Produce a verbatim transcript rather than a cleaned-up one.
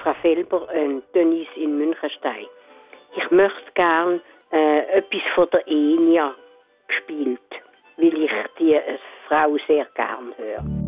Frau Felber und Denise in Münchenstein. Ich möchte gern äh, etwas von der Enya gespielt, weil ich die äh, Frau sehr gern höre.